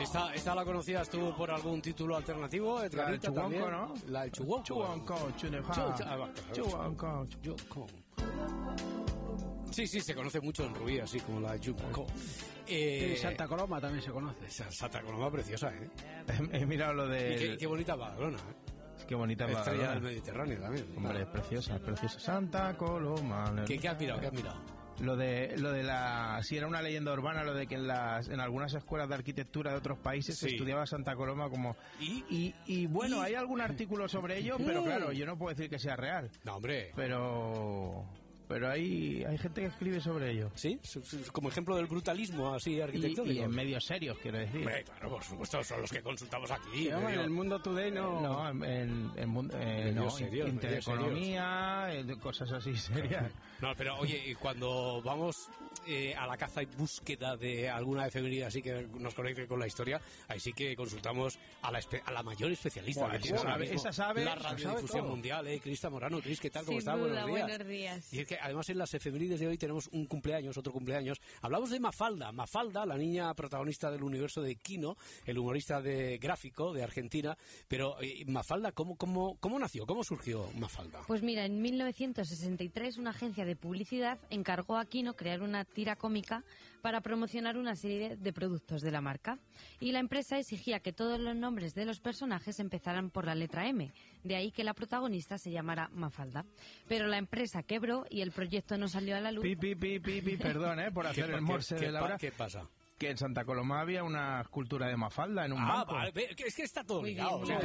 ¿Esta la conocías tú por algún título alternativo? La del Chugonco, ¿no? La del Chugonco. Chugonco. Sí, se conoce mucho en Rubí, así como la de Chugonco. Santa Coloma también se conoce. Santa Coloma preciosa, ¿eh? He mirado lo de... Qué bonita Badalona, ¿eh? Qué bonita Estrella Badalona. del Mediterráneo también. Hombre, es preciosa. Santa Coloma. ¿Qué has mirado? Lo de la... Si era una leyenda urbana, lo de que en algunas escuelas de arquitectura de otros países se estudiaba Santa Coloma como... Y bueno, hay algún artículo sobre ello, pero claro, yo no puedo decir que sea real. No, hombre. Pero hay gente que escribe sobre ello. ¿Sí? Como ejemplo del brutalismo así arquitectónico. Y en medios serios, quiero decir. Hombre, claro, por supuesto, son los que consultamos aquí. En el Mundo Today No, Intereconomía, cosas así serias. No, pero oye, cuando vamos a la caza y búsqueda de alguna efeméride así que nos conecte con la historia, ahí sí que consultamos a la mayor especialista. Bueno, esa sabe la radiodifusión mundial, Crista Morano. Cris, ¿qué tal? ¿Cómo estás? Buenos días. Y es que además en las efemérides de hoy tenemos otro cumpleaños. Hablamos de Mafalda, la niña protagonista del universo de Quino, el humorista gráfico de Argentina. Pero Mafalda, ¿cómo nació? ¿Cómo surgió Mafalda? Pues mira, en 1963 una agencia de publicidad encargó a Quino crear una tira cómica para promocionar una serie de productos de la marca. Y la empresa exigía que todos los nombres de los personajes empezaran por la letra M. De ahí que la protagonista se llamara Mafalda. Pero la empresa quebró y el proyecto no salió a la luz. Perdón, por hacer el morse de la hora. ¿Qué pasa? Que en Santa Coloma había una escultura de Mafalda en un banco. Vale, es que está todo ligado. O sea,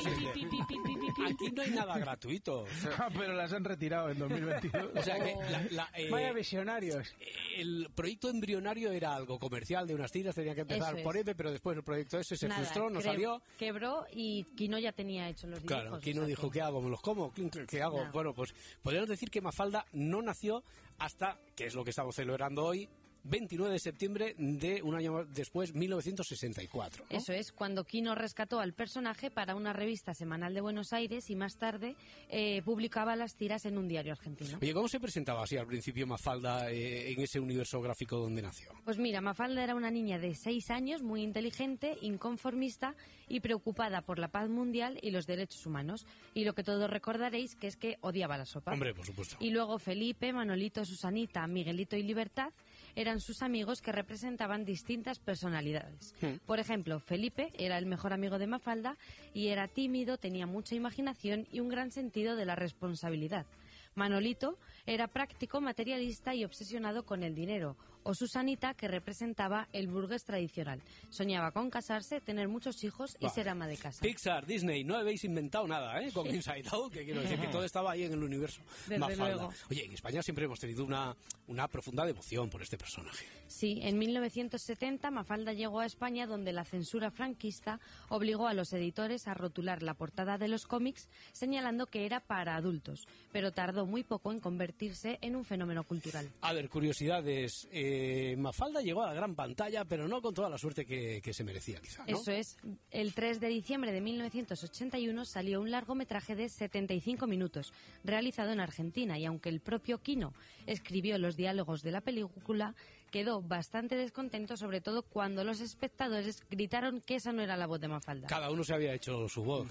aquí no hay nada gratuito. Pero las han retirado en 2022. O sea que vaya visionarios. El proyecto embrionario era algo comercial de unas tiras, tenía que empezar por M, pero después el proyecto ese se frustró, no salió. Quebró y Quino ya tenía hecho los dibujos. Claro, Quino dijo, ¿qué hago? ¿Me los como? ¿Qué hago? No. Bueno, pues podríamos decir que Mafalda no nació hasta, que es lo que estamos celebrando hoy, 29 de septiembre de un año después, 1964, ¿no? Eso es, cuando Quino rescató al personaje para una revista semanal de Buenos Aires y más tarde publicaba las tiras en un diario argentino. Oye, ¿cómo se presentaba así al principio Mafalda en ese universo gráfico donde nació? Pues mira, Mafalda era una niña de 6 años, muy inteligente, inconformista y preocupada por la paz mundial y los derechos humanos. Y lo que todos recordaréis que es que odiaba la sopa. Hombre, por supuesto. Y luego Felipe, Manolito, Susanita, Miguelito y Libertad eran sus amigos que representaban distintas personalidades. Por ejemplo, Felipe era el mejor amigo de Mafalda y era tímido, tenía mucha imaginación y un gran sentido de la responsabilidad. Manolito era práctico, materialista y obsesionado con el dinero. O Susanita, que representaba el burgués tradicional. Soñaba con casarse, tener muchos hijos y ser ama de casa. Pixar, Disney, no habéis inventado nada, con Inside Out, que quiero decir que todo estaba ahí en el universo Mafalda. Luego. Oye, en España siempre hemos tenido una profunda devoción por este personaje. Sí, en 1970 Mafalda llegó a España, donde la censura franquista obligó a los editores a rotular la portada de los cómics señalando que era para adultos, pero tardó muy poco en convertirse en un fenómeno cultural. A ver, curiosidades. Mafalda llegó a la gran pantalla, pero no con toda la suerte que se merecía, quizá, ¿no? Eso es. El 3 de diciembre de 1981 salió un largometraje de 75 minutos, realizado en Argentina, y aunque el propio Quino escribió los diálogos de la película, quedó bastante descontento, sobre todo cuando los espectadores gritaron que esa no era la voz de Mafalda. Cada uno se había hecho su voz.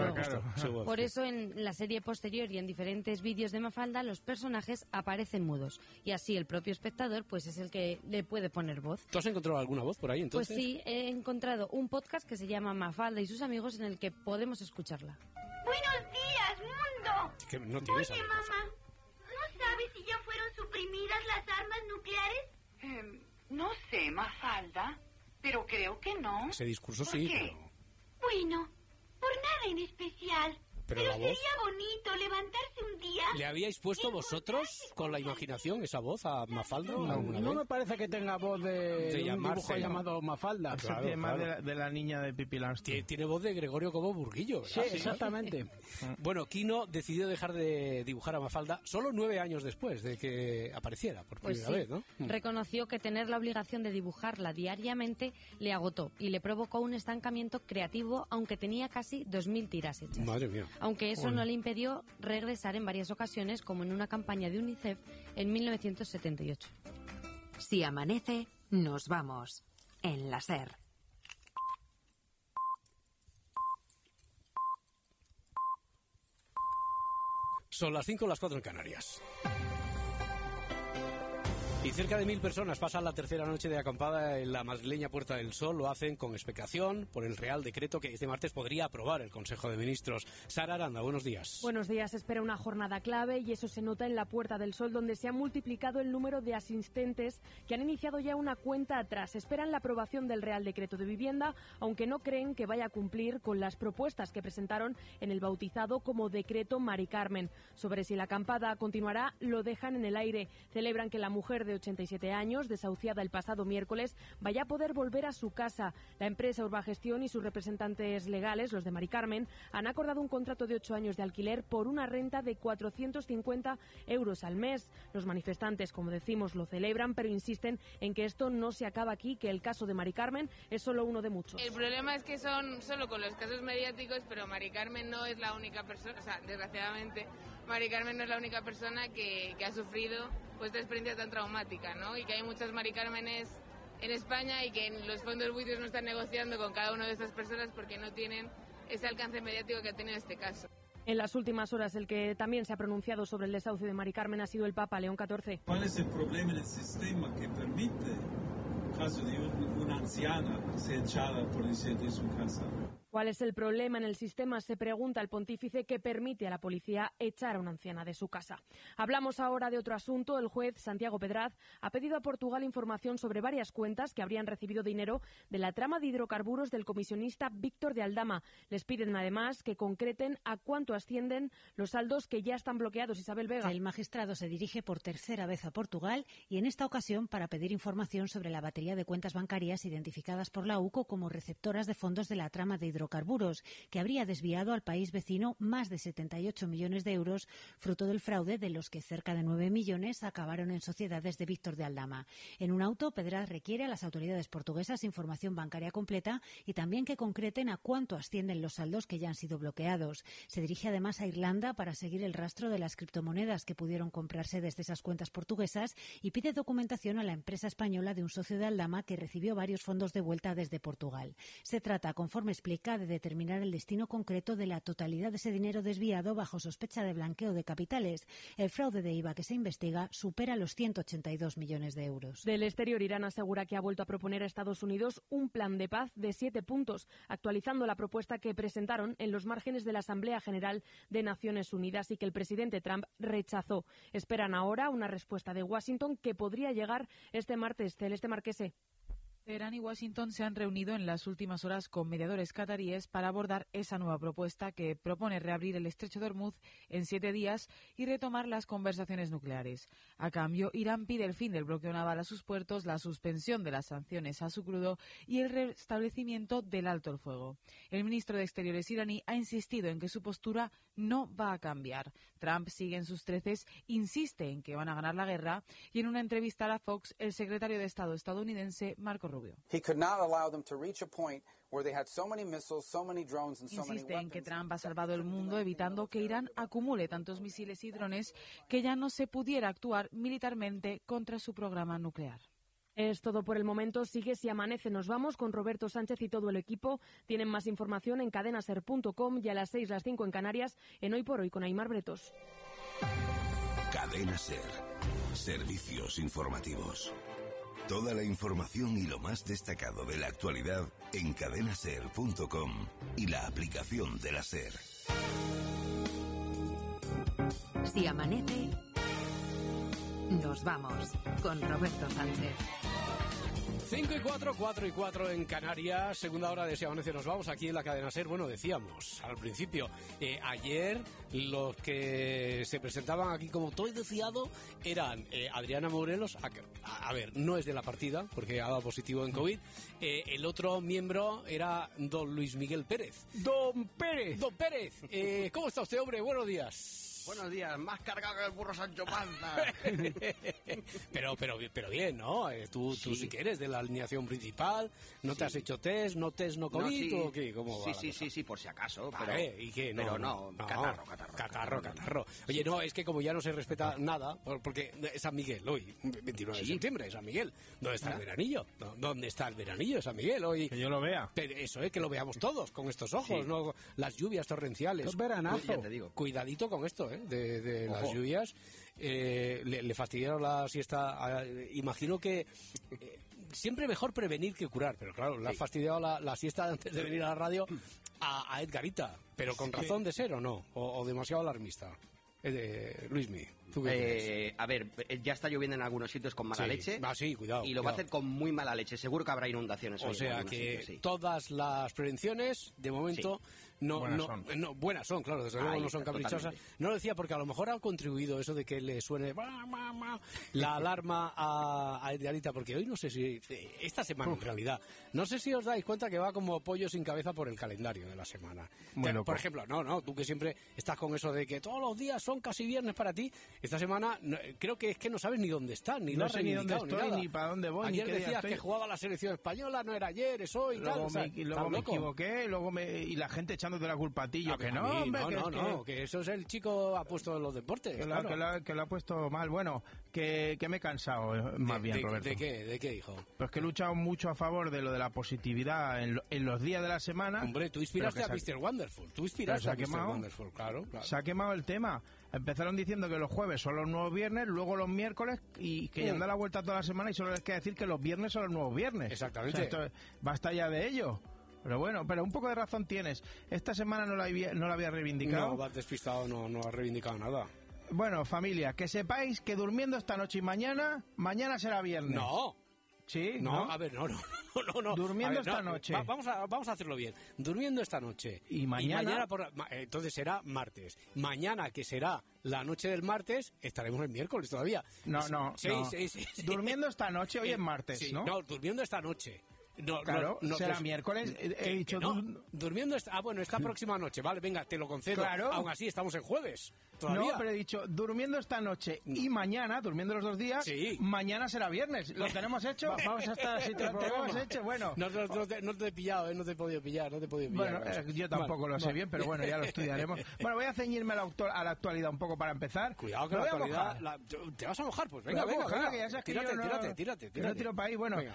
Por eso en la serie posterior y en diferentes vídeos de Mafalda los personajes aparecen mudos, y así el propio espectador pues es el que le puede poner voz. ¿Tú has encontrado alguna voz por ahí entonces? Pues sí, he encontrado un podcast que se llama Mafalda y sus amigos, en el que podemos escucharla. ¡Buenos días, mundo! ¿Qué, no tienes? Oye, mamá, ¿no sabes si ya fueron suprimidas las armas nucleares? No sé, Mafalda, pero creo que no. Ese discurso ¿Por sí, qué? pero... Bueno, por nada en especial. Pero Pero la voz... sería bonito levantarse un día... ¿Le habíais puesto vosotros con la imaginación esa voz a Mafalda? No me parece que tenga voz de un dibujo llamado Mafalda. Claro, tiene más de la niña de Pippi Langström. Tiene voz de Gregorio Cobo Burguillo, ¿verdad? Sí, exactamente. Bueno, Quino decidió dejar de dibujar a Mafalda solo 9 años después de que apareciera por primera vez, ¿no? Reconoció que tener la obligación de dibujarla diariamente le agotó y le provocó un estancamiento creativo, aunque tenía casi 2000 tiras hechas. Madre mía. Aunque eso no le impidió regresar en varias ocasiones, como en una campaña de UNICEF en 1978. Si amanece, nos vamos. En la SER. Son las 5, las 4 en Canarias. Y cerca de 1.000 personas pasan la tercera noche de acampada en la madrileña Puerta del Sol. Lo hacen con expectación por el Real Decreto que este martes podría aprobar el Consejo de Ministros. Sara Aranda, buenos días. Buenos días. Espera una jornada clave y eso se nota en la Puerta del Sol, donde se ha multiplicado el número de asistentes que han iniciado ya una cuenta atrás. Esperan la aprobación del Real Decreto de Vivienda, aunque no creen que vaya a cumplir con las propuestas que presentaron en el bautizado como Decreto Mari Carmen. Sobre si la acampada continuará, lo dejan en el aire. Celebran que la mujer de 87 años, desahuciada el pasado miércoles, vaya a poder volver a su casa. La empresa Urbagestión y sus representantes legales, los de Mari Carmen, han acordado un contrato de 8 años de alquiler por una renta de 450 euros al mes. Los manifestantes, como decimos, lo celebran, pero insisten en que esto no se acaba aquí, que el caso de Mari Carmen es solo uno de muchos. El problema es que son solo con los casos mediáticos, pero Mari Carmen no es la única persona, o sea, desgraciadamente, Mari Carmen no es la única persona que ha sufrido pues esta experiencia tan traumática, ¿no? Y que hay muchas Mari Cármenes en España y que los fondos buitres no están negociando con cada una de estas personas porque no tienen ese alcance mediático que ha tenido este caso. En las últimas horas, el que también se ha pronunciado sobre el desahucio de Mari Carmen ha sido el Papa León XIV. ¿Cuál es el problema en el sistema que permite el caso de una anciana ser echada por de su casa? ¿Cuál es el problema en el sistema? Se pregunta el pontífice, que permite a la policía echar a una anciana de su casa. Hablamos ahora de otro asunto. El juez Santiago Pedraz ha pedido a Portugal información sobre varias cuentas que habrían recibido dinero de la trama de hidrocarburos del comisionista Víctor de Aldama. Les piden además que concreten a cuánto ascienden los saldos que ya están bloqueados. Isabel Vega. El magistrado se dirige por tercera vez a Portugal y en esta ocasión para pedir información sobre la batería de cuentas bancarias identificadas por la UCO como receptoras de fondos de la trama de hidrocarburos, que habría desviado al país vecino más de 78 millones de euros, fruto del fraude de los que cerca de 9 millones acabaron en sociedades de Víctor de Aldama. En un auto, Pedraz requiere a las autoridades portuguesas información bancaria completa y también que concreten a cuánto ascienden los saldos que ya han sido bloqueados. Se dirige además a Irlanda para seguir el rastro de las criptomonedas que pudieron comprarse desde esas cuentas portuguesas y pide documentación a la empresa española de un socio de Aldama que recibió varios fondos de vuelta desde Portugal. Se trata, conforme explica, de determinar el destino concreto de la totalidad de ese dinero desviado bajo sospecha de blanqueo de capitales. El fraude de IVA que se investiga supera los 182 millones de euros. Del exterior, Irán asegura que ha vuelto a proponer a Estados Unidos un plan de paz de 7 puntos, actualizando la propuesta que presentaron en los márgenes de la Asamblea General de Naciones Unidas y que el presidente Trump rechazó. Esperan ahora una respuesta de Washington que podría llegar este martes. Celeste Marquese. Teherán y Washington se han reunido en las últimas horas con mediadores cataríes para abordar esa nueva propuesta que propone reabrir el estrecho de Hormuz en 7 días y retomar las conversaciones nucleares. A cambio, Irán pide el fin del bloqueo naval a sus puertos, la suspensión de las sanciones a su crudo y el restablecimiento del alto el fuego. El ministro de Exteriores iraní ha insistido en que su postura no va a cambiar. Trump sigue en sus treces, insiste en que van a ganar la guerra y en una entrevista a la Fox, el secretario de Estado estadounidense, Marco Rubio. Insiste en que Trump ha salvado el mundo evitando que Irán acumule tantos misiles y drones que ya no se pudiera actuar militarmente contra su programa nuclear. Es todo por el momento. Sigue Si Amanece. Nos vamos con Roberto Sánchez y todo el equipo. Tienen más información en cadenaser.com y a las 6, las 5 en Canarias, en Hoy por Hoy con Aimar Bretos. Cadena Ser. Servicios informativos. Toda la información y lo más destacado de la actualidad en cadenaser.com y la aplicación de la SER. Si amanece, nos vamos con Roberto Sánchez. 5 y 4, 4 y 4 en Canarias, segunda hora de Si Amanece nos vamos aquí en la cadena SER. Bueno, decíamos al principio, ayer los que se presentaban aquí como todo deseado eran Adriana Morelos, a ver, no es de la partida porque ha dado positivo en COVID, el otro miembro era don Luis Miguel Pérez. ¡Don Pérez! ¡Don Pérez! ¿Cómo está usted, hombre? Buenos días. Buenos días, más cargado que el burro Sancho Panza. pero bien, ¿no? Tú sí que eres de la alineación principal, no te has hecho test, no COVID, ¿o qué? ¿Cómo va? Sí, por si acaso. Vale, ¿y qué? No, catarro. Oye, no, es que como ya no se respeta nada, porque es San Miguel hoy, 29 de septiembre, es San Miguel. ¿Dónde está el veranillo? ¿Dónde está el veranillo de San Miguel hoy? Que yo lo vea. Pero eso es que lo veamos todos con estos ojos, no las lluvias torrenciales. Es veranazo. Ya te digo. Cuidadito con esto, de las lluvias. Le fastidiaron la siesta. Imagino que siempre mejor prevenir que curar, pero claro, le ha fastidiado la siesta antes de venir a la radio a Edgarita, pero con razón de ser, ¿o no? O demasiado alarmista. Luismi, ¿tú qué a ver, ya está lloviendo en algunos sitios con mala leche. Sí, cuidado. Y lo va a hacer con muy mala leche. Seguro que habrá inundaciones. O sea que todas las prevenciones, de momento, buenas son, claro, desde luego no son caprichosas. Totalmente. No lo decía porque a lo mejor ha contribuido eso de que le suene la alarma a Edgarita, porque hoy no sé si, esta semana en realidad, no sé si os dais cuenta que va como pollo sin cabeza por el calendario de la semana. Por ejemplo, tú que siempre estás con eso de que todos los días son casi viernes para ti, esta semana creo que es que no sabes ni dónde estás, ni lo has reivindicado, ni dónde estoy, ni para dónde voy. Ayer decías que jugaba la selección española, no era ayer, es hoy, luego me equivoqué, y la gente echándote la culpa a ti, yo que no, hombre, que eso es el chico apuesto en los deportes. Que lo ha puesto mal. Bueno, que me he cansado, más bien, Roberto. ¿De qué, hijo? Pues que he luchado mucho a favor de lo de la positividad en los días de la semana. Hombre, tú inspiraste a Mr. Wonderful. Wonderful, claro. Se ha quemado el tema. Empezaron diciendo que los jueves son los nuevos viernes, luego los miércoles, y que ya han dado la vuelta toda la semana y solo les queda decir que los viernes son los nuevos viernes. Exactamente. O sea, basta ya de ello. Pero bueno, pero un poco de razón tienes. Esta semana no la había reivindicado. No, vas despistado, no has reivindicado nada. Bueno, familia, que sepáis que durmiendo esta noche y mañana será viernes. No. ¿Sí? No, a ver, no. Durmiendo esta noche. Vamos a hacerlo bien. Durmiendo esta noche. Y mañana entonces será martes. Mañana, que será la noche del martes, estaremos el miércoles todavía. No. Sí. Durmiendo esta noche, hoy es martes, ¿no? No, durmiendo esta noche. Será miércoles. He dicho durmiendo esta próxima noche, vale, venga, te lo concedo. Claro. Aún así estamos en jueves. ¿Todavía? No, pero he dicho durmiendo esta noche y mañana, durmiendo los 2 días, mañana será viernes. ¿Lo tenemos hecho? Vamos a estar así. ¿Lo tenemos hecho? Bueno. No te he pillado, no te he podido pillar. Bueno, yo tampoco lo sé bien, pero bueno, ya lo estudiaremos. Bueno, voy a ceñirme a la actualidad un poco para empezar. Cuidado que la actualidad... ¿Te vas a mojar? Pues venga. Que ya sabes tírate. Que no tiro para ahí. Bueno,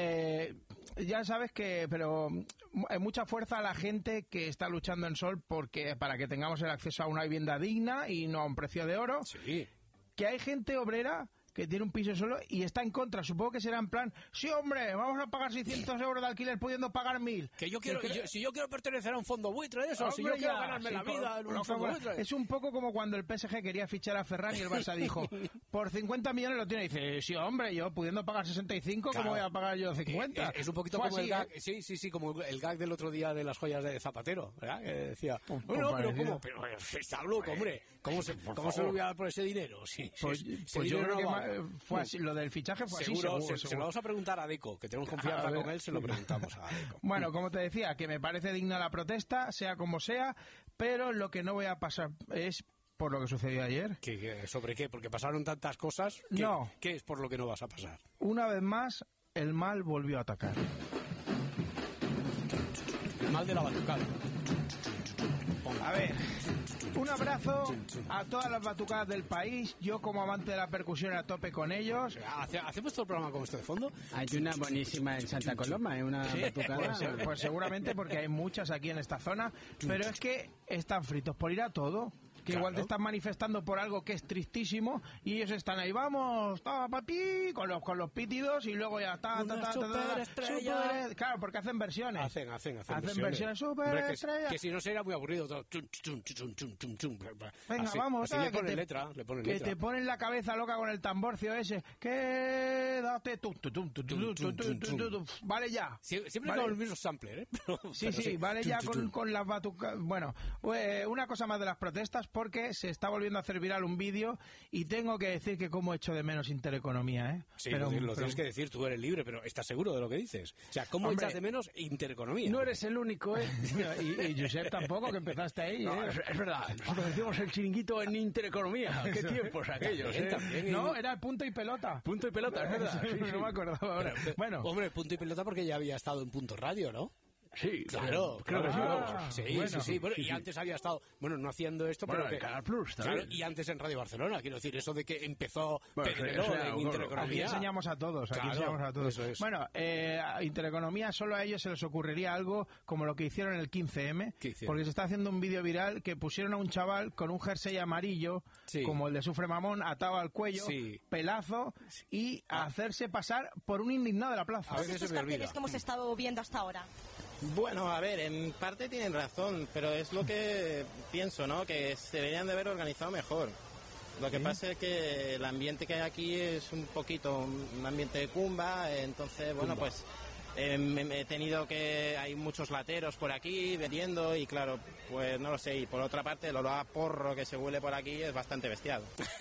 ya sabes pero hay mucha fuerza a la gente que está luchando en Sol para que tengamos el acceso a una vivienda digna y no a un precio de oro. Sí. Que hay gente obrera que tiene un piso solo y está en contra. Supongo que será en plan, sí, hombre, vamos a pagar 600 euros de alquiler pudiendo pagar 1.000. Si yo quiero pertenecer a un fondo buitre de eso, hombre, si yo quiero ganarme la vida en un fondo buitre. Es un poco como cuando el PSG quería fichar a Ferran y el Barça dijo, por 50 millones lo tiene. Y dice, sí, hombre, yo pudiendo pagar 65, ¿cómo voy a pagar yo 50? Es un poquito como el gag, como el gag del otro día de las joyas de Zapatero, ¿verdad? Que decía, pero está loco, hombre, ¿cómo se lo voy a dar por ese dinero? Pues yo creo que fue así. Lo del fichaje fue seguro. así, Se lo vamos a preguntar a Deco, que tenemos confianza con él, se lo preguntamos a Deco. Bueno, como te decía, que me parece digna la protesta, sea como sea, pero lo que no voy a pasar es por lo que sucedió ayer. ¿Sobre qué? Porque pasaron tantas cosas. No. ¿Qué es por lo que no vas a pasar? Una vez más, el mal volvió a atacar. El mal de la batucada. A ver, un abrazo a todas las batucadas del país. Yo, como amante de la percusión, a tope con ellos. ¿Hacemos todo el programa con esto de fondo? Hay una buenísima en Santa Coloma, una batucada. Pues seguramente, porque hay muchas aquí en esta zona. Pero es que están fritos por ir a todo. Que igual te están manifestando por algo que es tristísimo y ellos están ahí, vamos, papi, con los pítidos y luego ya superestrella. Claro, porque hacen versiones. Hacen versiones superestrella. Que si no sería muy aburrido. Venga, vamos, le ponen letra. Que te ponen la cabeza loca con el tamborcio ese. Quédate vale ya. Siempre con el mismo sampler, ¿eh? Sí, vale ya con las batucas. Bueno, una cosa más de las protestas, porque se está volviendo a hacer viral un vídeo y tengo que decir que cómo echo de menos Intereconomía, ¿eh? Sí, pero tienes que decir, tú eres libre, pero ¿estás seguro de lo que dices? O sea, ¿cómo echas de menos Intereconomía? No eres el único, ¿eh? y Josep tampoco, que empezaste ahí, ¿eh? Es verdad, nosotros decimos el chiringuito en Intereconomía. ¿Qué tiempos aquellos, también, No, era Punto y Pelota. Punto y Pelota, es verdad. No me acordaba ahora. Bueno. Hombre, Punto y Pelota porque ya había estado en Punto Radio, ¿no? Sí, claro, creo que sí. Sí. Bueno, y antes había estado, no haciendo esto, pero en Canal Plus también. Claro, y antes en Radio Barcelona, quiero decir, eso de que empezó Pedrerol en Intereconomía. Aquí enseñamos a todos, Eso es. Bueno, a Intereconomía solo a ellos se les ocurriría algo como lo que hicieron en el 15M, porque se está haciendo un vídeo viral que pusieron a un chaval con un jersey amarillo, como el de Sufre Mamón, atado al cuello, pelazo, y a hacerse pasar por un indignado de la plaza. A veces estos carteles que hemos estado viendo hasta ahora. Bueno, a ver, en parte tienen razón, pero es lo que pienso, ¿no? Que se deberían de haber organizado mejor. Lo que pasa es que el ambiente que hay aquí es un poquito un ambiente de cumba, entonces, bueno, pues he tenido que... Hay muchos lateros por aquí vendiendo y, claro, pues no lo sé. Y por otra parte, el olor a porro que se huele por aquí es bastante bestial.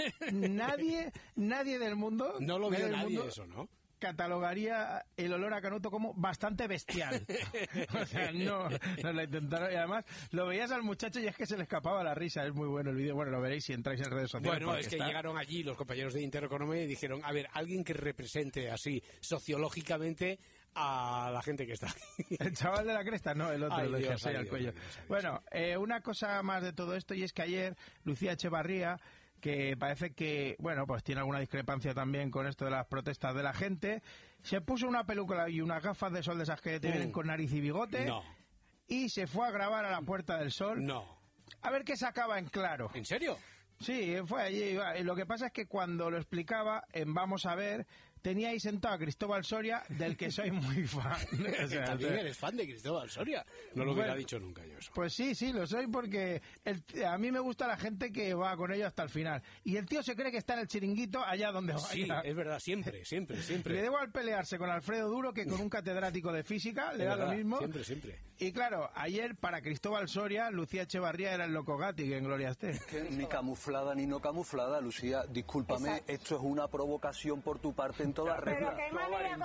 Nadie del mundo... No lo vio nadie eso, ¿no? Catalogaría el olor a canuto como bastante bestial. O sea, no la intentaron. Y además, lo veías al muchacho y es que se le escapaba la risa. Es muy bueno el vídeo. Bueno, lo veréis si entráis en redes sociales. Bueno, es que llegaron allí los compañeros de Intereconomía y dijeron, a ver, alguien que represente así sociológicamente a la gente que está aquí. El chaval de la cresta, no, el otro, el jersey al cuello. Bueno, una cosa más de todo esto, y es que ayer Lucía Echevarría, que parece que, bueno, pues tiene alguna discrepancia también con esto de las protestas de la gente, se puso una peluca y unas gafas de sol de esas que te vienen con nariz y bigote, y se fue a grabar a la Puerta del Sol. A ver qué sacaba en claro. ¿En serio? Sí, fue allí. Lo que pasa es que cuando lo explicaba en Vamos a ver, tenía ahí sentado a Cristóbal Soria, del que soy muy fan. O sea, ¿también eres fan de Cristóbal Soria? No lo hubiera dicho nunca yo eso. Pues sí, lo soy porque a mí me gusta la gente que va con ello hasta el final. Y el tío se cree que está en el chiringuito allá donde vaya. Sí, es verdad, siempre. Le debo al pelearse con Alfredo Duro que con un catedrático de física, le da lo mismo. Siempre. Y claro, ayer para Cristóbal Soria, Lucía Echevarría era el loco Gatti, que en gloria esté. Ni camuflada ni no camuflada, Lucía, discúlpame, esto es una provocación por tu parte en toda regla. Pero qué manera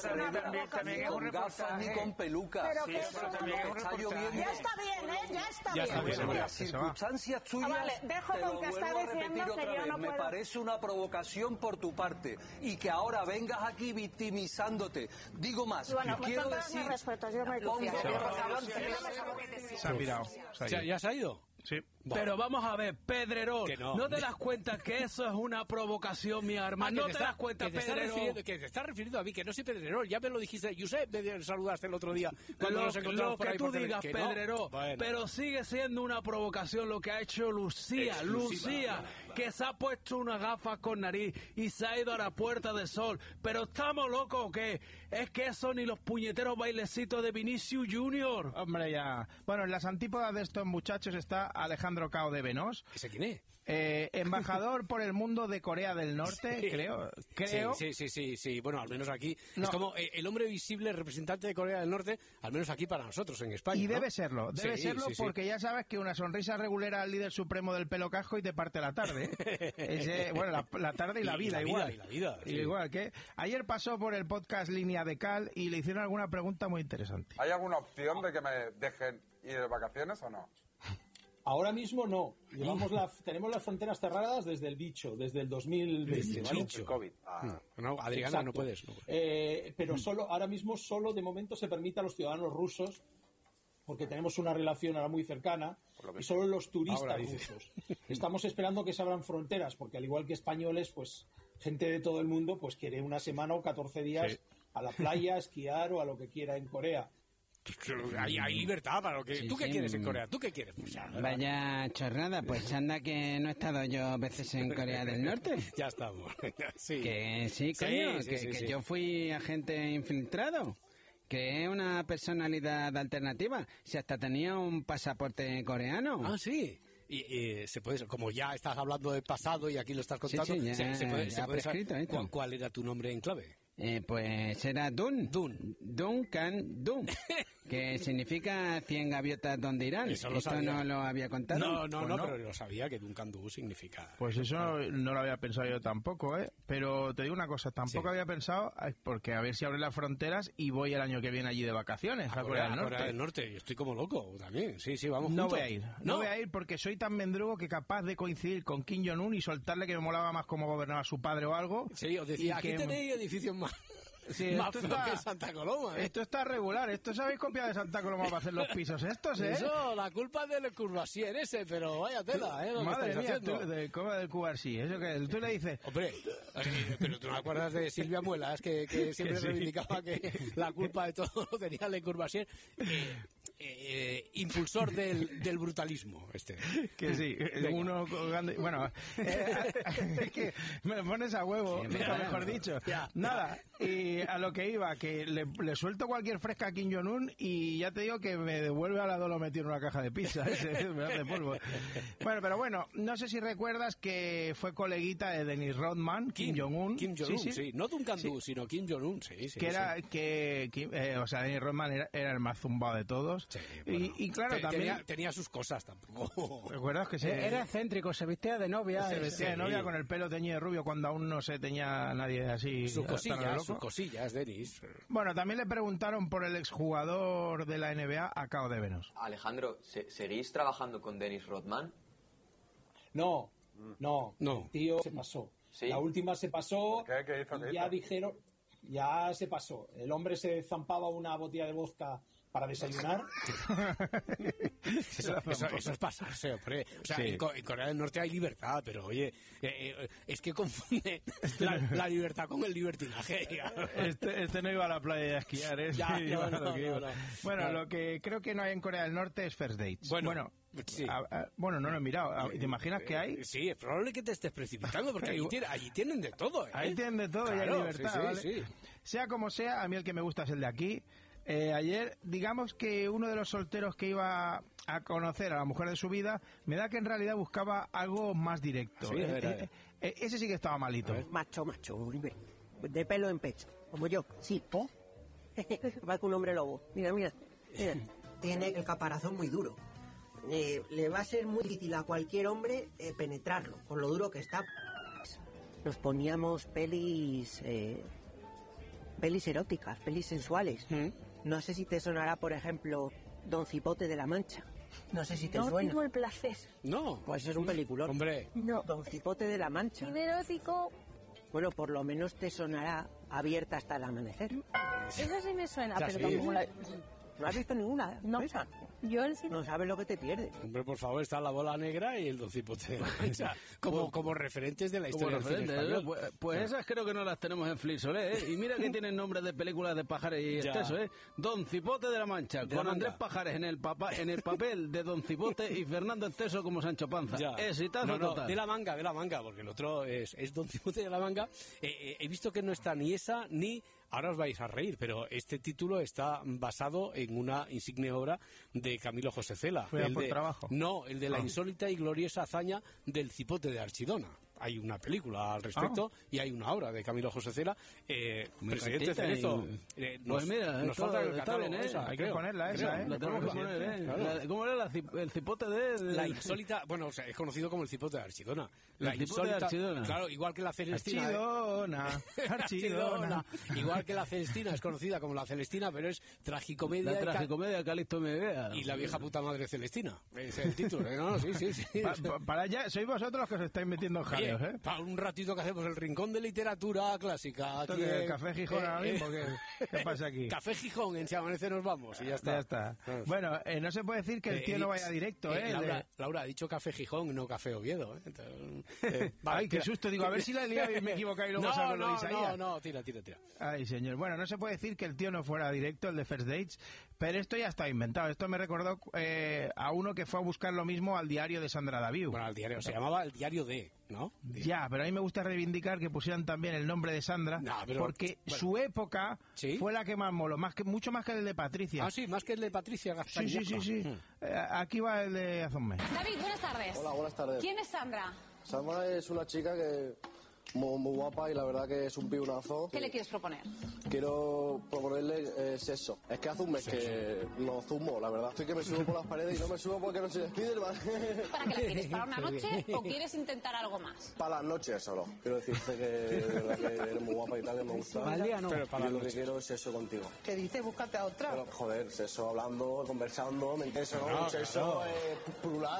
Ni con gafas ni con pelucas. Pero que está lloviendo. Ya está bien, ya está bien. En las circunstancias tuyas, dejo con que está diciendo que yo no me puedo. parece una provocación por tu parte y que ahora vengas aquí victimizándote. Digo más, quiero decir... Se ha pirado. ¿Ya se ha ido? Sí. Bueno. Pero vamos a ver, Pedrerol, ¿no te das cuenta que eso es una provocación, mi hermano? ¿No te das cuenta, Pedrerol? Que te estás refiriendo a mí, que no soy Pedrerol, ya me lo dijiste, Josep, me saludaste el otro día cuando nos encontramos por ahí. Lo que tú digas, Pedrerol, pero sigue siendo una provocación lo que ha hecho Lucía, que se ha puesto una gafa con nariz y se ha ido a la Puerta del Sol. ¿Pero estamos locos o qué? Es que eso ni los puñeteros bailecitos de Vinicius Junior. Hombre, ya. Bueno, en las antípodas de estos muchachos está Alejandro Cao de Benós. ¿Ese quién es? Embajador por el mundo de Corea del Norte, creo. Sí. Bueno, al menos aquí es como el hombre visible representante de Corea del Norte, al menos aquí para nosotros en España. Y debe serlo porque ya sabes que una sonrisa regulera al líder supremo del pelo casco y te parte la tarde. La tarde y la vida igual. Igual que ayer pasó por el podcast Línea de Cal y le hicieron alguna pregunta muy interesante. ¿Hay alguna opción de que me dejen ir de vacaciones o no? Ahora mismo no. Tenemos las fronteras cerradas desde el 2020. ¿vale? El COVID. No, Adriana, exacto. no puedes. Pero ahora mismo solo de momento se permite a los ciudadanos rusos, porque tenemos una relación ahora muy cercana, y solo los turistas rusos. Estamos esperando que se abran fronteras, porque al igual que españoles, pues gente de todo el mundo pues quiere una semana o 14 días a la playa, a esquiar o a lo que quiera en Corea. Hay libertad para lo que... ¿Tú qué quieres en Corea? ¿Tú qué quieres? Pues vaya chorrada, pues anda que no he estado yo veces en Corea del Norte. Ya estamos. Que sí, coño, que yo fui agente infiltrado. Que es una personalidad alternativa. Si hasta tenía un pasaporte coreano. Ah, sí. Y se puede, como ya estás hablando del pasado y aquí lo estás contando, se puede saber cuál era tu nombre en clave. Pues era Duncan, que significa 100 gaviotas donde irán. Esto no lo había contado. No, pero lo sabía que Duncan Du significa. Pues eso no lo había pensado yo tampoco, pero te digo una cosa, tampoco había pensado, porque a ver si abren las fronteras y voy el año que viene allí de vacaciones a Corea del Norte. Yo estoy como loco también, sí, vamos no juntos. No voy a ir porque soy tan mendrugo que capaz de coincidir con Kim Jong-un y soltarle que me molaba más cómo gobernaba su padre o algo. Sí, os decía, aquí tenéis edificios más. Sí, más feo que Santa Coloma. Esto está regular. Esto se habéis copiado de Santa Coloma para hacer los pisos estos, ¿eh? Eso, la culpa es del Courvoisier ese, pero vaya tela, ¿eh? Lo Madre que mía, haciendo. ¿cómo del Courvoisier? Eso que tú le dices... Hombre, pero tú no te acuerdas de Silvia Muelas, que siempre sí. reivindicaba que la culpa de todo lo tenía Le Courvoisier. Impulsor del brutalismo, este. Que sí, uno... Bueno, es que me lo pones a huevo, nunca mejor dicho. Nada, y a lo que iba, que le suelto cualquier fresca a Kim Jong-un y ya te digo que me devuelve a la Dolo metido en una caja de pizza. Me hace polvo. Bueno, pero bueno, no sé si recuerdas que fue coleguita de Dennis Rodman, Kim Jong-un. Kim Jong-un, sí. No Duncan Du, sino Kim Jong-un, sí. Que era, o sea, Dennis Rodman era el más zumbado de todos. Sí, bueno, y claro, también... Tenía sus cosas tampoco. ¿Recuerdas que era excéntrico, se vestía de novia? Se vestía de novia con el pelo teñido de rubio cuando aún no se teñía nadie así. Sus cosillas, Denis. Bueno, también le preguntaron por el exjugador de la NBA, Akao de Venos. Alejandro, ¿seguís trabajando con Dennis Rodman? No. El tío se pasó. ¿Sí? La última se pasó. ¿Qué hizo? Ya dijeron, ya se pasó. El hombre se zampaba una botella de vodka para desayunar. Eso es pasarse, hombre. O sea, en Corea del Norte hay libertad, pero oye, es que confunde la libertad con el libertinaje. Este no iba a la playa a esquiar, ¿eh? No. Bueno, lo que creo que no hay en Corea del Norte es first dates. Bueno, sí. Bueno, no lo he mirado. ¿Te imaginas que hay? Sí, es probable que te estés precipitando, porque allí tienen de todo, ¿eh? Ahí tienen de todo, claro, y hay libertad, ¿vale? Sí. Sea como sea, a mí el que me gusta es el de aquí. Ayer, digamos que uno de los solteros que iba a conocer a la mujer de su vida, me da que en realidad buscaba algo más directo. Sí, ese sí que estaba malito. Macho, Uribe, de pelo en pecho, como yo, sí. Va con un hombre lobo. Mira. Tiene el caparazón muy duro. Le va a ser muy difícil a cualquier hombre penetrarlo, con lo duro que está. Nos poníamos pelis eróticas, pelis sensuales. No sé si te sonará, por ejemplo, Don Cipote de la Mancha. No sé si te suena. No tengo el placer. No. Pues es un peliculón. Hombre. No. Don Cipote de la Mancha. Cine erótico. Bueno, por lo menos te sonará Abierta hasta el amanecer. Eso sí me suena, ¿Ya pero sí? tampoco la... ¿No has visto ninguna? No. ¿Esa? Yo el cine... No sabes lo que te pierdes. Hombre, por favor, está la bola negra y el Don Cipote de la Mancha, como referentes de la historia del cine español. Pues esas creo que no las tenemos en Flixolé, ¿eh? Y mira que tienen nombres de películas de Pajares y exceso, ¿eh? Don Cipote de la Mancha, con Andrés Pajares en el papel de Don Cipote y Fernando Esteso como Sancho Panza. Exitazo total. De la manga, porque el otro es Don Cipote de la Manga. He visto que no está ni esa ni... Ahora os vais a reír, pero este título está basado en una insigne obra de Camilo José Cela. Trabajo? No, el de la insólita y gloriosa hazaña del Cipote de Archidona. Hay una película al respecto y hay una obra de Camilo José Cela. Presidente Cerezo. Pues mira, nos falta el está bien, ¿eh? Hay que ponerla esa, ¿eh? La tenemos que poner, ¿eh? Claro. ¿Cómo era el Cipote de...? La insólita... Bueno, o sea, es conocido como el Cipote de Archidona. El Cipote de Archidona. Claro, igual que la Celestina. Archidona. Igual que la Celestina es conocida como la Celestina, pero es tragicomedia. La tragicomedia Calixto Medea. Y la vieja puta madre Celestina. Ese es el título. No, sí. Para allá, sois vosotros los que os estáis metiendo en jaleo. Para un ratito que hacemos el rincón de literatura clásica. Aquí el Café Gijón ahora mismo, ¿qué pasa aquí? Café Gijón, en Si Amanece nos vamos y ya está. Bueno, no se puede decir que el tío no vaya directo, Laura ha dicho Café Gijón, no Café Oviedo. Ay, qué susto, digo, a ver si la he liado y me he equivocado y luego salgo lo de Isaías. No, tira. Ay, señor. Bueno, no se puede decir que el tío no fuera directo, el de First Dates, pero esto ya está inventado. Esto me recordó a uno que fue a buscar lo mismo al diario de Sandra Daviu. Bueno, al diario, se llamaba El Diario de, ¿no? Ya, pero a mí me gusta reivindicar que pusieran también el nombre de Sandra, porque su época fue la que más moló, mucho más que el de Patricia. Ah, sí, más que el de Patricia Gaspar. Sí. Aquí va el de hace un mes. David, buenas tardes. Hola, buenas tardes. ¿Quién es Sandra? Sandra es una chica que muy guapa y la verdad que es un piunazo. ¿Qué le quieres proponer? Quiero proponerle sexo. Es que hace un mes que no zumo, la verdad. Estoy que me subo por las paredes y no me subo porque no soy Spiderman. ¿Para qué la quieres? ¿Para una noche o quieres intentar algo más? Para las noches solo. Quiero decirte que de verdad que eres muy guapa y tal, que me gusta. Vale, no. Pero para lo que quiero es sexo contigo. ¿Qué dices? Búscate a otra. Pero, joder, sexo hablando, conversando, me interesa, ¿no? No, un sexo plural.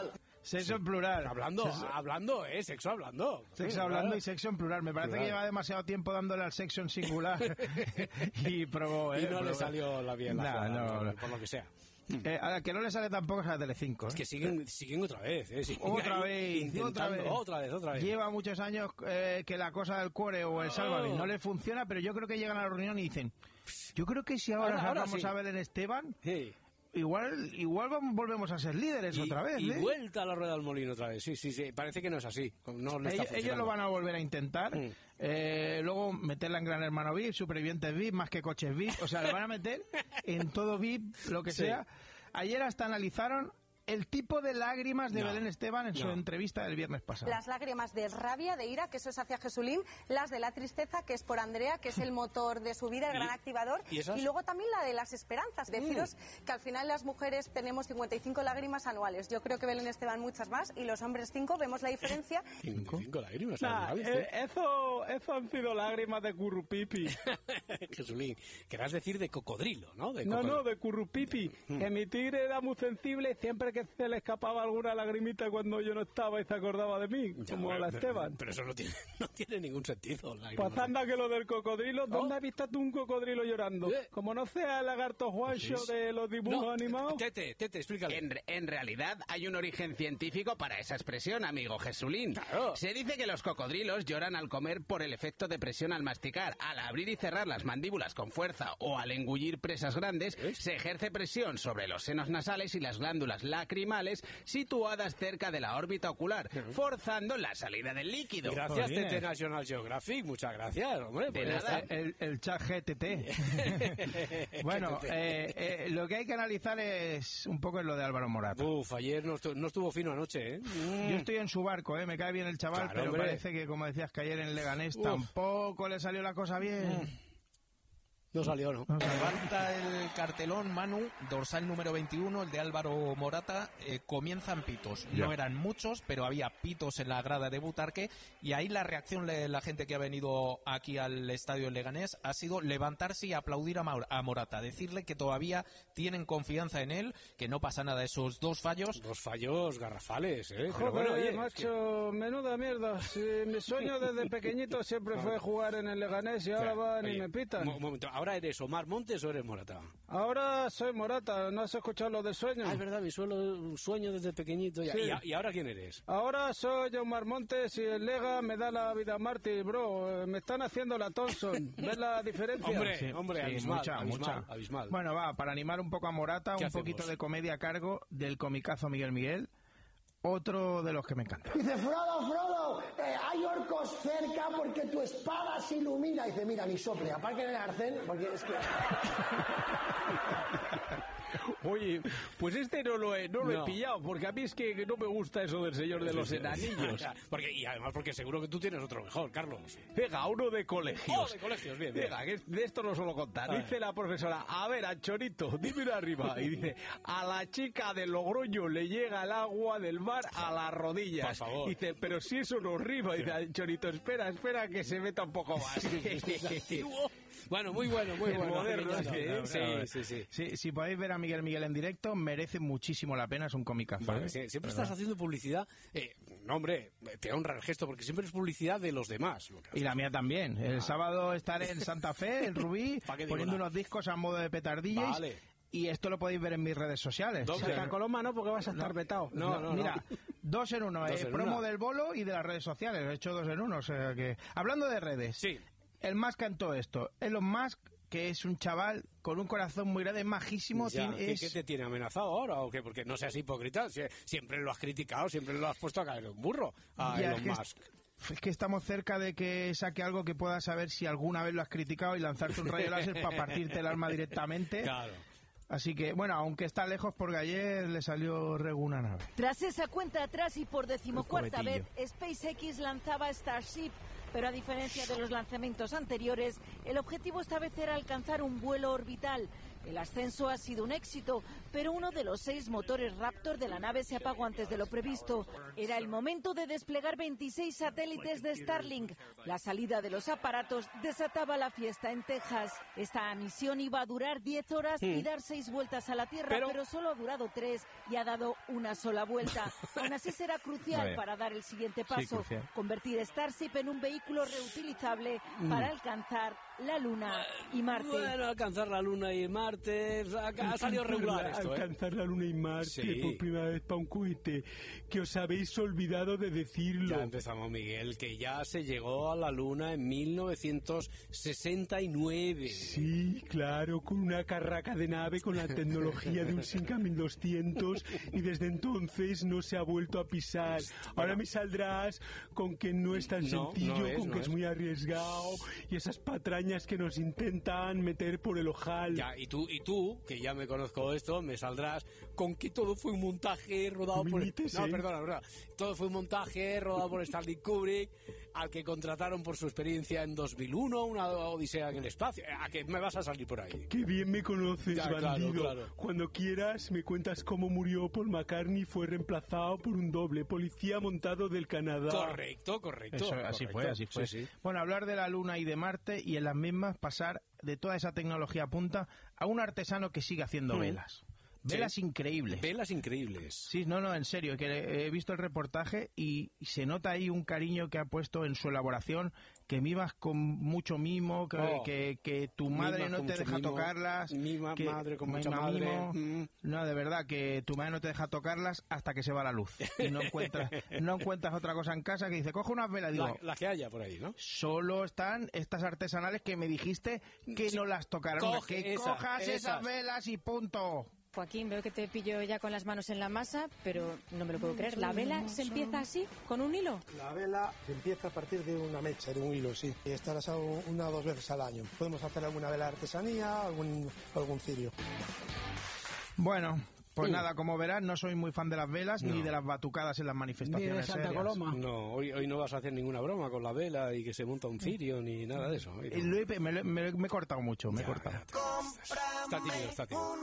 Sexo en plural. Hablando, sexo hablando. Sexo hablando y sexo en plural. Me parece que lleva demasiado tiempo dándole al sexo en singular. Y probó, Y no le salió la bien la jugada, por lo que sea. A la que no le sale tampoco es a Telecinco. Es que siguen otra vez. Otra vez. Lleva muchos años que la cosa del cuore o el Sálvame no le funciona, pero yo creo que llegan a la reunión y dicen, yo creo que si ahora sacamos a Belén Esteban... Sí. Igual volvemos a ser líderes otra vez. Y vuelta a la rueda del molino otra vez. Sí. Parece que no es así. Ellos lo van a volver a intentar. Luego meterla en Gran Hermano VIP, Supervivientes VIP, Más que Coches VIP. O sea, le van a meter en todo VIP, lo que sea. Ayer hasta analizaron el tipo de lágrimas de Belén Esteban en su entrevista del viernes pasado. Las lágrimas de rabia, de ira, que eso es hacia Jesulín, las de la tristeza, que es por Andrea, que es el motor de su vida, el gran activador, y luego también la de las esperanzas. Deciros que al final las mujeres tenemos 55 lágrimas anuales. Yo creo que Belén Esteban muchas más, y los hombres 5, vemos la diferencia. 55 lágrimas anuales. Eso han sido lágrimas de currupipi. Jesulín, querrás decir de cocodrilo, ¿no? No, de currupipi. Que mi tigre era muy sensible, siempre que se le escapaba alguna lagrimita cuando yo no estaba y se acordaba de mí, como a la Esteban. Pero eso no tiene ningún sentido. Pues anda que lo del cocodrilo, ¿dónde has visto tú un cocodrilo llorando? Como no sea el lagarto Juancho de los dibujos animados. Tete, explícale. En realidad hay un origen científico para esa expresión, amigo Jesulín. Claro. Se dice que los cocodrilos lloran al comer por el efecto de presión al masticar. Al abrir y cerrar las mandíbulas con fuerza o al engullir presas grandes, se ejerce presión sobre los senos nasales y las glándulas lacrimales situadas cerca de la órbita ocular, forzando la salida del líquido. Gracias, Tete National Geographic. Muchas gracias, hombre. De nada. El chat GTT. Bueno, lo que hay que analizar es un poco lo de Álvaro Morata. Ayer no estuvo fino anoche, ¿eh? Yo estoy en su barco, me cae bien el chaval, pero hombre, parece que, como decías, que ayer en Leganés tampoco le salió la cosa bien. No salió, ¿no? Levanta el cartelón, Manu, dorsal número 21, el de Álvaro Morata, comienzan pitos. No eran muchos, pero había pitos en la grada de Butarque, y ahí la reacción de la gente que ha venido aquí al estadio Leganés ha sido levantarse y aplaudir a Morata, decirle que todavía tienen confianza en él, que no pasa nada, esos dos fallos. Dos fallos garrafales, ¿eh? Joder, bueno, macho, menuda mierda. Si mi sueño desde pequeñito siempre fue jugar en el Leganés y ahora van y me pitan. Un momento, ¿ahora eres Omar Montes o eres Morata? Ahora soy Morata, ¿no has escuchado lo de sueño? Es verdad, mi sueño desde pequeñito. Sí. ¿Y ahora quién eres? Ahora soy Omar Montes y el Lega me da la vida mártir, bro. Me están haciendo la Thompson. ¿Ves la diferencia? Hombre, abismal. Bueno, para animar un poco a Morata, un poquito de comedia a cargo del comicazo Miguel Miguel. Otro de los que me encanta. Dice, Frodo, hay orcos cerca porque tu espada se ilumina. Dice, mira, ni sople, aparte del arcén, porque es que... Oye, pues no lo he pillado, porque a mí es que no me gusta eso del Señor de los Enanillos. Y además porque seguro que tú tienes otro mejor, Carlos. Venga, uno de colegios. De colegios, bien. Venga, que de esto no suelo contar. Dice la profesora, a ver, Anchorito, dime una arriba. Y dice, a la chica de Logroño le llega el agua del mar a las rodillas. Por favor. Dice, pero si eso no rima. Dice, Anchorito, espera que se meta un poco más. Bueno, muy bueno. Moderno, sí. Si podéis ver a Miguel en directo, merece muchísimo la pena, es un cómicazo. Vale, siempre estás haciendo publicidad. No, hombre, te honra el gesto, porque siempre es publicidad de los demás. Y la mía también. El sábado estaré en Santa Fe, en Rubí, poniendo unos discos a modo de petardillas. Vale. Y esto lo podéis ver en mis redes sociales. Saca Coloma, no, porque vas a estar vetado. No. Mira, 2 en 1. Promo del bolo y de las redes sociales. He hecho 2 en 1. O sea que... Hablando de redes. Sí. El Musk cantó esto. Elon Musk, que es un chaval con un corazón muy grande, majísimo. ¿Qué te tiene amenazado ahora o qué? Porque no seas hipócrita. Siempre lo has criticado, siempre lo has puesto a caer un burro a Elon Musk. Es que estamos cerca de que saque algo que puedas saber si alguna vez lo has criticado y lanzarte un rayo láser para partirte el alma directamente. Claro. Así que, bueno, aunque está lejos, porque ayer le salió una nave. Tras esa cuenta atrás y por 14ª vez, SpaceX lanzaba Starship, pero a diferencia de los lanzamientos anteriores, el objetivo esta vez era alcanzar un vuelo orbital. El ascenso ha sido un éxito, pero uno de los 6 motores Raptor de la nave se apagó antes de lo previsto. Era el momento de desplegar 26 satélites de Starlink. La salida de los aparatos desataba la fiesta en Texas. Esta misión iba a durar 10 horas y dar 6 vueltas a la Tierra, pero solo ha durado 3 y ha dado una sola vuelta. Aún así será crucial para dar el siguiente paso, convertir Starship en un vehículo reutilizable para alcanzar la Luna y Marte. Bueno, alcanzar la Luna y Marte ha salido regular esto, Alcanzar la Luna y Marte por primera vez para un cohete, que os habéis olvidado de decirlo. Ya empezamos, Miguel, que ya se llegó a la Luna en 1969. Sí, claro, con una carraca de nave con la tecnología de un Simca 1200 y desde entonces no se ha vuelto a pisar. Ahora me saldrás con que no es tan sencillo, que es muy arriesgado y esas patrañas que nos intentan meter por el ojal. Ya, y tú, que ya me conozco esto, me saldrás con que todo fue un montaje rodado por... No, perdona. Todo fue un montaje rodado por Stanley Kubrick, al que contrataron por su experiencia en 2001, una odisea en el espacio. ¿A qué me vas a salir por ahí? Qué bien me conoces, ya, bandido. Claro. Cuando quieras me cuentas cómo murió Paul McCartney y fue reemplazado por un doble policía montado del Canadá. Correcto. Eso, así fue. Sí. Bueno, hablar de la Luna y de Marte y en las mismas pasar de toda esa tecnología punta a un artesano que sigue haciendo velas. Velas increíbles. Velas increíbles. Sí, no, en serio, que he visto el reportaje y se nota ahí un cariño que ha puesto en su elaboración, que mimas con mucho mimo, que tu madre no te deja tocarlas. Madre con mucha madre. No, de verdad, que tu madre no te deja tocarlas hasta que se va la luz. Y no encuentras otra cosa en casa que dice, coge unas velas. Digo, la que haya por ahí, ¿no? Solo están estas artesanales que me dijiste que no las tocaran. Cojas esas velas y punto. Joaquín, veo que te pillo ya con las manos en la masa, pero no me lo puedo creer. ¿La vela se empieza así, con un hilo? La vela se empieza a partir de una mecha, de un hilo, sí. Y esta la hago 1 o 2 veces al año. Podemos hacer alguna vela de artesanía, algún cirio. Bueno, pues nada, como verás, no soy muy fan de las velas ni de las batucadas en las manifestaciones. Ni de Santa Coloma. No, hoy no vas a hacer ninguna broma con la vela y que se monta un cirio ni nada de eso. Me he cortado mucho, Está tímido.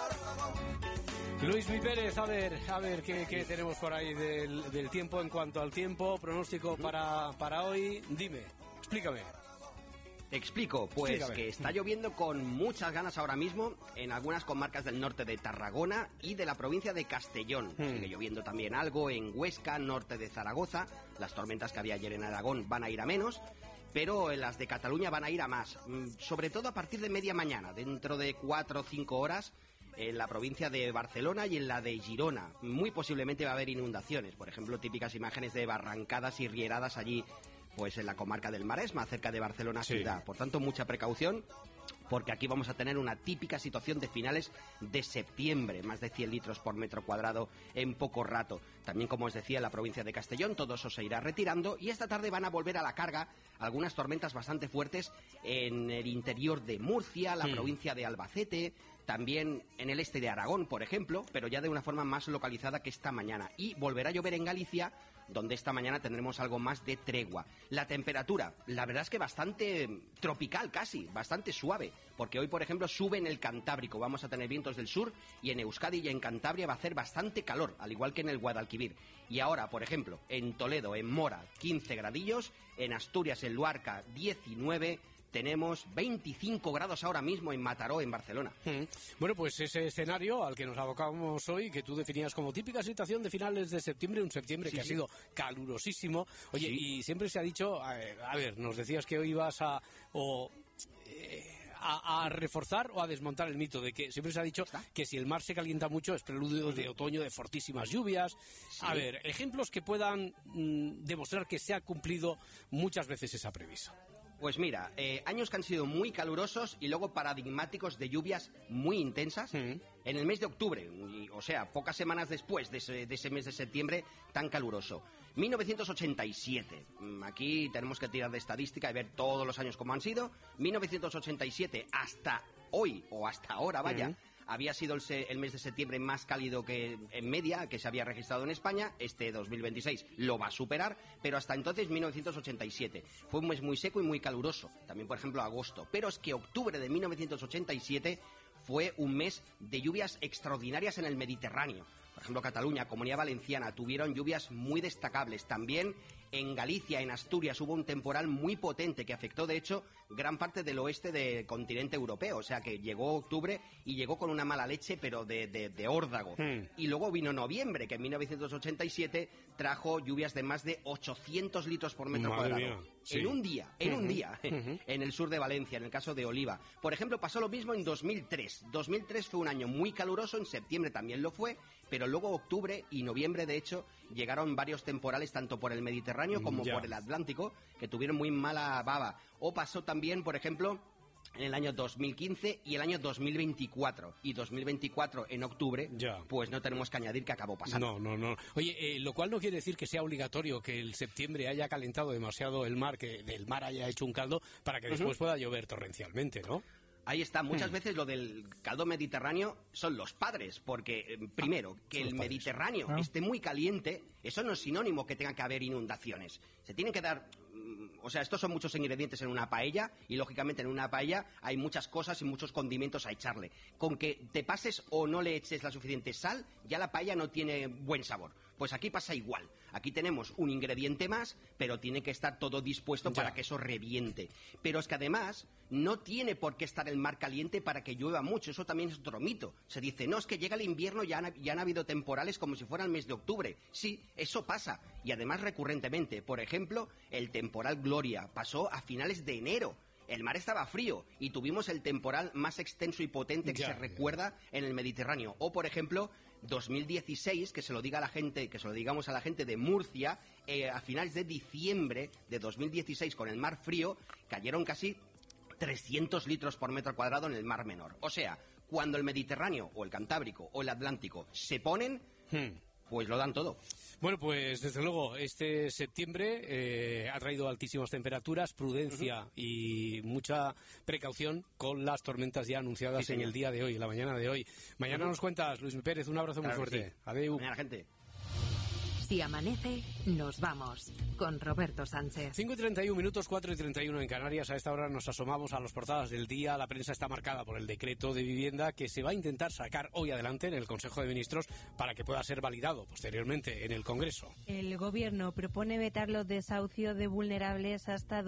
Luis Mi Pérez, a ver qué tenemos por ahí del tiempo en cuanto al tiempo, pronóstico para hoy. Dime, explícame. Te explico, que está lloviendo con muchas ganas ahora mismo en algunas comarcas del norte de Tarragona y de la provincia de Castellón. Sigue lloviendo también algo en Huesca, norte de Zaragoza. Las tormentas que había ayer en Aragón van a ir a menos, pero las de Cataluña van a ir a más. Sobre todo a partir de media mañana, dentro de 4 o 5 horas, en la provincia de Barcelona y en la de Girona. Muy posiblemente va a haber inundaciones, por ejemplo, típicas imágenes de barrancadas y rieradas allí, pues en la comarca del Maresma, cerca de Barcelona ciudad. Por tanto, mucha precaución, porque aquí vamos a tener una típica situación de finales de septiembre, más de 100 litros por metro cuadrado en poco rato. También, como os decía, en la provincia de Castellón, todo eso se irá retirando, y esta tarde van a volver a la carga algunas tormentas bastante fuertes en el interior de Murcia, la provincia de Albacete, también en el este de Aragón, por ejemplo, pero ya de una forma más localizada que esta mañana. Y volverá a llover en Galicia, donde esta mañana tendremos algo más de tregua. La temperatura, la verdad es que bastante tropical casi, bastante suave, porque hoy, por ejemplo, sube en el Cantábrico, vamos a tener vientos del sur, y en Euskadi y en Cantabria va a hacer bastante calor, al igual que en el Guadalquivir. Y ahora, por ejemplo, en Toledo, en Mora, 15 gradillos, en Asturias, en Luarca, 19, tenemos 25 grados ahora mismo en Mataró, en Barcelona. Bueno, pues ese escenario al que nos abocamos hoy, que tú definías como típica situación de finales de septiembre, un septiembre que ha sido calurosísimo. Oye, y siempre se ha dicho, a ver, nos decías que hoy ibas a reforzar o a desmontar el mito de que siempre se ha dicho que si el mar se calienta mucho es preludio de otoño, de fortísimas lluvias. A ver, ejemplos que puedan demostrar que se ha cumplido muchas veces esa previsión. Pues mira, años que han sido muy calurosos y luego paradigmáticos de lluvias muy intensas en el mes de octubre, o sea, pocas semanas después de ese mes de septiembre tan caluroso. 1987, aquí tenemos que tirar de estadística y ver todos los años como han sido. 1987 hasta hoy, o hasta ahora, vaya, había sido el mes de septiembre más cálido que en media que se había registrado en España. Este 2026 lo va a superar, pero hasta entonces 1987 fue un mes muy seco y muy caluroso. También, por ejemplo, agosto. Pero es que octubre de 1987 fue un mes de lluvias extraordinarias en el Mediterráneo. Por ejemplo, Cataluña, Comunidad Valenciana, tuvieron lluvias muy destacables. También en Galicia, en Asturias, hubo un temporal muy potente que afectó, de hecho, gran parte del oeste del continente europeo. O sea, que llegó octubre y llegó con una mala leche, pero de órdago. Y luego vino noviembre, que en 1987 trajo lluvias de más de 800 litros por metro cuadrado. Mía. Sí. En un día, en el sur de Valencia, en el caso de Oliva. Por ejemplo, pasó lo mismo en 2003. 2003 fue un año muy caluroso, en septiembre también lo fue, pero luego octubre y noviembre, de hecho, llegaron varios temporales tanto por el Mediterráneo como por el Atlántico, que tuvieron muy mala baba. O pasó también, por ejemplo, en el año 2015 y el año 2024. Y 2024 en octubre, pues no tenemos que añadir que acabó pasando. No. Oye, lo cual no quiere decir que sea obligatorio que el septiembre haya calentado demasiado el mar, que del mar haya hecho un caldo, para que después pueda llover torrencialmente, ¿no? Ahí está, muchas veces lo del caldo mediterráneo son los padres, porque primero, que el Mediterráneo esté muy caliente, eso no es sinónimo que tenga que haber inundaciones. Se tienen que dar... O sea, estos son muchos ingredientes en una paella y, lógicamente, en una paella hay muchas cosas y muchos condimentos a echarle. Con que te pases o no le eches la suficiente sal, ya la paella no tiene buen sabor. Pues aquí pasa igual. Aquí tenemos un ingrediente más, pero tiene que estar todo dispuesto para que eso reviente. Pero es que además no tiene por qué estar el mar caliente para que llueva mucho. Eso también es otro mito. Se dice, no, es que llega el invierno y ya han habido temporales como si fuera el mes de octubre. Sí, eso pasa. Y además recurrentemente. Por ejemplo, el temporal Gloria pasó a finales de enero. El mar estaba frío y tuvimos el temporal más extenso y potente que se recuerda en el Mediterráneo. O, por ejemplo, 2016, que se lo digamos a la gente de Murcia, a finales de diciembre de 2016, con el mar frío, cayeron casi 300 litros por metro cuadrado en el Mar Menor. O sea, cuando el Mediterráneo o el Cantábrico o el Atlántico se ponen, pues lo dan todo. Bueno, pues desde luego este septiembre ha traído altísimas temperaturas, prudencia y mucha precaución con las tormentas ya anunciadas en el día de hoy, en la mañana de hoy. Mañana nos cuentas, Luis Pérez, un abrazo muy fuerte. Adeu. Mañana, gente. Si amanece, nos vamos con Roberto Sánchez. 5:31 minutos, 4:31 en Canarias. A esta hora nos asomamos a las portadas del día. La prensa está marcada por el decreto de vivienda que se va a intentar sacar hoy adelante en el Consejo de Ministros para que pueda ser validado posteriormente en el Congreso. El Gobierno propone vetar los desahucios de vulnerables hasta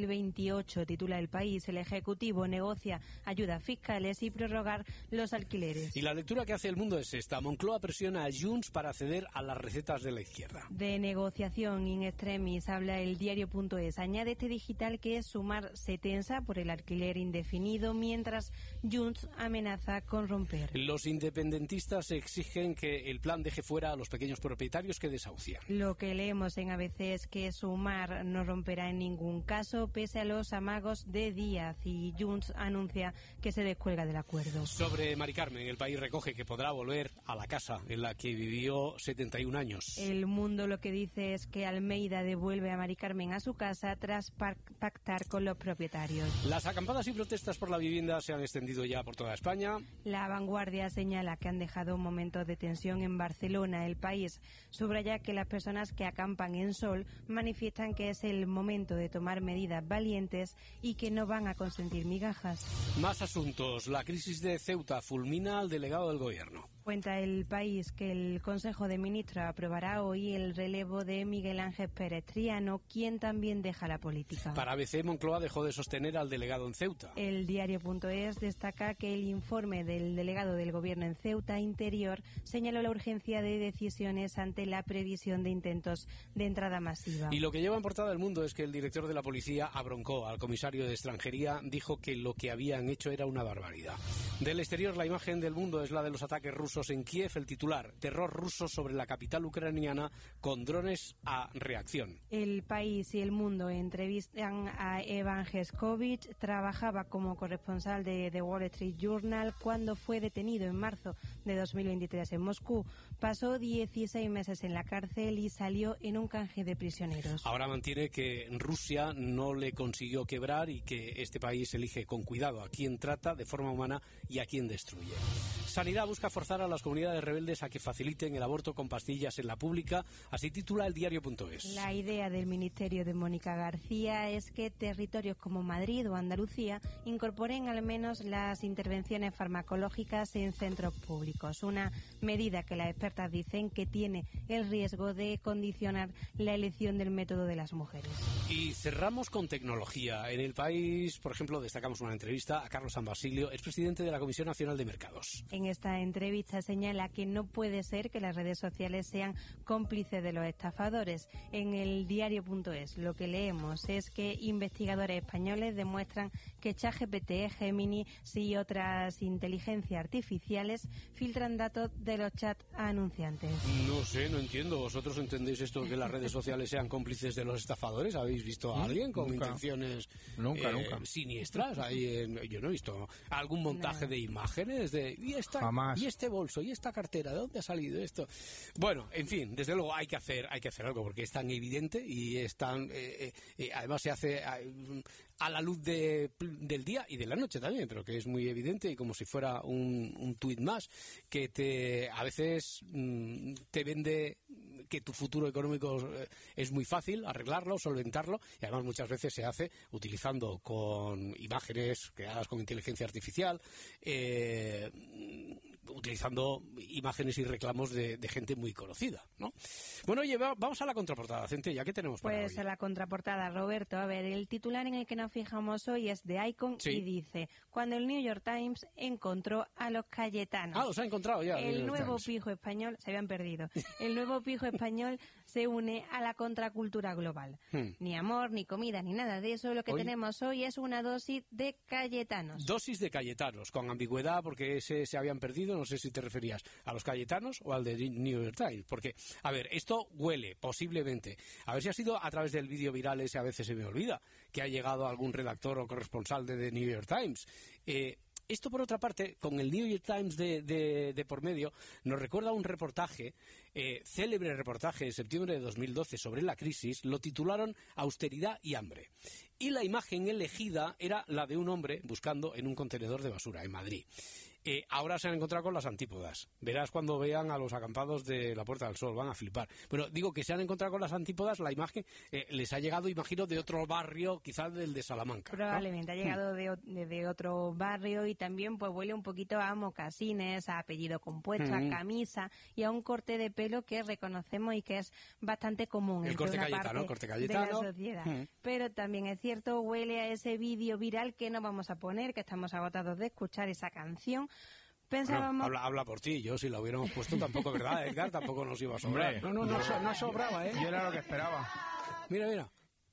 2028, titula El País. El Ejecutivo negocia ayudas fiscales y prorrogar los alquileres. Y la lectura que hace El Mundo es esta. Moncloa presiona a Junts para ceder a las recetas de la izquierda. De negociación in extremis habla el diario.es. Añade este digital que Sumar se tensa por el alquiler indefinido, mientras Junts amenaza con romper. Los independentistas exigen que el plan deje fuera a los pequeños propietarios que desahucian. Lo que leemos en ABC es que Sumar no romperá en ningún caso, pese a los amagos de Díaz, y Junts anuncia que se descuelga del acuerdo. Sobre Mari Carmen, El País recoge que podrá volver a la casa en la que vivió 71 años. El Mundo lo que dice es que Almeida devuelve a Mari Carmen a su casa tras pactar con los propietarios. Las acampadas y protestas por la vivienda se han extendido ya por toda España. La Vanguardia señala que han dejado momentos de tensión en Barcelona. El País subraya que las personas que acampan en Sol manifiestan que es el momento de tomar medidas valientes y que no van a consentir migajas. Más asuntos. La crisis de Ceuta fulmina al delegado del Gobierno. Cuenta El País que el Consejo de Ministros aprobará hoy el relevo de Miguel Ángel Pérez Triano, quien también deja la política. Para ABC, Moncloa dejó de sostener al delegado en Ceuta. El diario.es destaca que el informe del delegado del Gobierno en Ceuta Interior señaló la urgencia de decisiones ante la previsión de intentos de entrada masiva. Y lo que lleva en portada El Mundo es que el director de la policía abroncó al comisario de Extranjería, dijo que lo que habían hecho era una barbaridad. Del exterior, la imagen del Mundo es la de los ataques rusos en Kiev. El titular: terror ruso sobre la capital ucraniana con drones a reacción. El País y El Mundo entrevistan a Evan Geskovich. Trabajaba como corresponsal de The Wall Street Journal cuando fue detenido en marzo de 2023 en Moscú. Pasó 16 meses en la cárcel y salió en un canje de prisioneros. Ahora mantiene que Rusia no le consiguió quebrar y que este país elige con cuidado a quién trata de forma humana y a quién destruye. Sanidad busca forzar a a las comunidades rebeldes a que faciliten el aborto con pastillas en la pública. Así titula el diario.es. La idea del ministerio de Mónica García es que territorios como Madrid o Andalucía incorporen al menos las intervenciones farmacológicas en centros públicos. Una medida que las expertas dicen que tiene el riesgo de condicionar la elección del método de las mujeres. Y cerramos con tecnología. En El País, por ejemplo, destacamos una entrevista a Carlos San Basilio, expresidente de la Comisión Nacional de Mercados. En esta entrevista señala que no puede ser que las redes sociales sean cómplices de los estafadores. En el diario.es lo que leemos es que investigadores españoles demuestran que ChatGPT, Gemini y otras inteligencias artificiales filtran datos de los chats a anunciantes. No sé, no entiendo. ¿Vosotros entendéis esto de que las redes sociales sean cómplices de los estafadores? ¿Habéis visto a alguien con intenciones nunca. siniestras? Yo no he visto algún montaje de imágenes de Jamás. y este bolso y esta cartera, ¿de dónde ha salido esto? Bueno, en fin, desde luego hay que hacer algo porque es tan evidente y es tan además se hace a la luz del día y de la noche también, pero que es muy evidente y como si fuera un tuit más que a veces te vende que tu futuro económico es muy fácil arreglarlo, solventarlo, y además muchas veces se hace utilizando con imágenes creadas con inteligencia artificial, utilizando imágenes y reclamos de gente muy conocida, ¿no? Bueno, oye, vamos a la contraportada, Centella, ¿qué tenemos para Pues hoy? a la contraportada, Roberto. A ver, el titular en el que nos fijamos hoy es de Icon y dice: cuando el New York Times encontró a los Cayetanos. Los ha encontrado ya. El nuevo pijo español, se habían perdido, el nuevo pijo español se une a la contracultura global. Ni amor, ni comida, ni nada de eso. Lo que tenemos hoy es una dosis de Cayetanos. Dosis de Cayetanos, con ambigüedad, porque ese se habían perdido. No sé si te referías a los Cayetanos o al de New York Times. Porque, a ver, esto huele, posiblemente. A ver si ha sido a través del vídeo viral ese, a veces se me olvida, que ha llegado algún redactor o corresponsal de The New York Times. Esto, por otra parte, con el New York Times de por medio, nos recuerda un reportaje, célebre reportaje de septiembre de 2012 sobre la crisis. Lo titularon Austeridad y hambre. Y la imagen elegida era la de un hombre buscando en un contenedor de basura en Madrid. Ahora se han encontrado con las antípodas. Verás cuando vean a los acampados de la Puerta del Sol, van a flipar. Bueno, digo que se han encontrado con las antípodas, la imagen les ha llegado, imagino, de otro barrio, quizás del de Salamanca, ¿no? Probablemente ha llegado de otro barrio y también pues huele un poquito a mocasines, a apellido compuesto, a camisa y a un corte de pelo que reconocemos y que es bastante común. El corte Cayetano, el corte Cayetano. De la sociedad. Pero también es cierto, huele a ese vídeo viral que no vamos a poner, que estamos agotados de escuchar esa canción. Pensábamos... Bueno, habla por ti. Yo, si la hubiéramos puesto, tampoco, ¿verdad, Edgar? Tampoco nos iba a sobrar. No sobraba, ¿eh? Yo era lo que esperaba. Mira.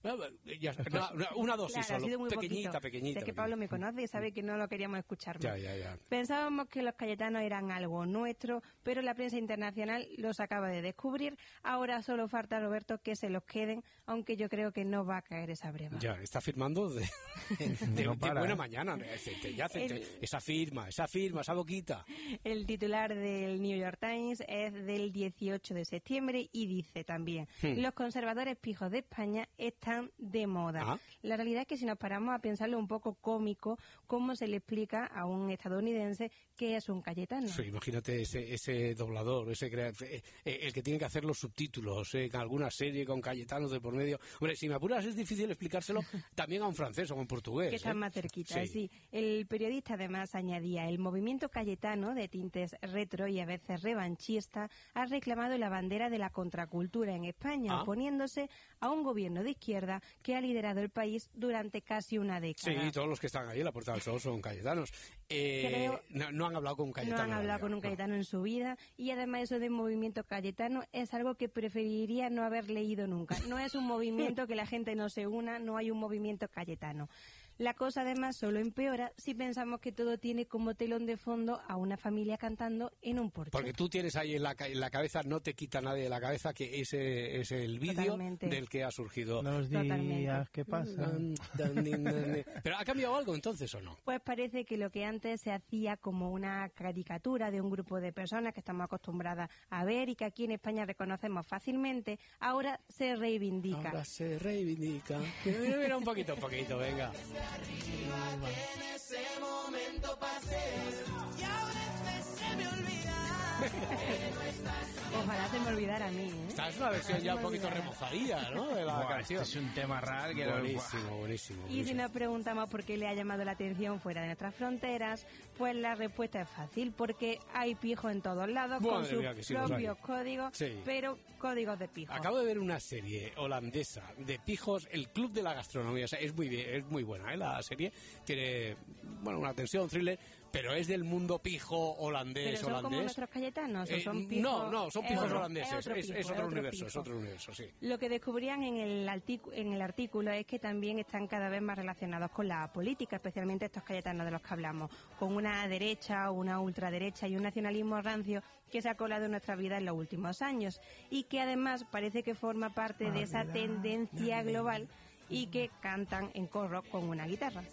Una dosis claro, solo, pequeñita. Sé que Pablo me conoce y sabe que no lo queríamos escuchar más. Ya. Pensábamos que los Cayetanos eran algo nuestro, pero la prensa internacional los acaba de descubrir. Ahora solo falta, Roberto, que se los queden, aunque yo creo que no va a caer esa breva. Ya, está firmando de buena mañana. Esa firma, esa boquita. El titular del New York Times es del 18 de septiembre y dice también: los conservadores pijos de España están de moda. La realidad es que si nos paramos a pensarlo un poco cómico, ¿cómo se le explica a un estadounidense qué es un Cayetano? Sí, imagínate ese doblador, el que tiene que hacer los subtítulos en alguna serie con Cayetanos de por medio. Hombre, si me apuras es difícil explicárselo también a un francés o a un portugués. Que están más cerquita, sí. El periodista además añadía: el movimiento Cayetano, de tintes retro y a veces revanchista, ha reclamado la bandera de la contracultura en España, oponiéndose a un gobierno de izquierda que ha liderado el país durante casi una década. Sí, todos los que están ahí en la Puerta del Sol son Cayetanos. No han hablado con un Cayetano. No han hablado con un Cayetano en su vida, y además eso del movimiento Cayetano es algo que preferiría no haber leído nunca. No es un movimiento que la gente no se una, no hay un movimiento Cayetano. La cosa además solo empeora si pensamos que todo tiene como telón de fondo a una familia cantando en un porche. Porque tú tienes ahí en la cabeza, no te quita nadie de la cabeza que ese es el vídeo del que ha surgido. Los días que pasan. ¿Pero ha cambiado algo entonces o no? Pues parece que lo que antes se hacía como una caricatura de un grupo de personas que estamos acostumbradas a ver y que aquí en España reconocemos fácilmente, ahora se reivindica. Mira un poquito, venga. Arriba, que en ese momento pasé y ahora se me olvida. Ojalá se me olvidara a mí, ¿eh? Esta es una versión ya un poquito remozadilla, ¿no? De la canción. Este es un tema real que buenísimo. Y si nos preguntamos por qué le ha llamado la atención fuera de nuestras fronteras, pues la respuesta es fácil, porque hay pijos en todos lados con sus propios códigos, pero códigos de pijos. Acabo de ver una serie holandesa de pijos, El Club de la Gastronomía. O sea, es muy buena, ¿eh? La serie tiene, bueno, una tensión, thriller, pero es del mundo pijo holandés. ¿Pero son como nuestros Cayetanos o son pijos? No, son pijos holandeses. Es otro universo, sí. Lo que descubrían en el artículo es que también están cada vez más relacionados con la política, especialmente estos Cayetanos de los que hablamos, con una derecha o una ultraderecha y un nacionalismo rancio que se ha colado en nuestra vida en los últimos años y que además parece que forma parte de esa tendencia global y que cantan en coro con una guitarra.